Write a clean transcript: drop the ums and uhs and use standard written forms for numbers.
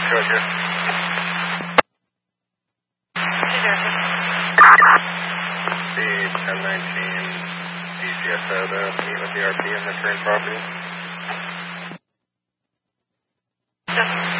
Georgia. C-1019 DCSO to meet with the RP on the current property.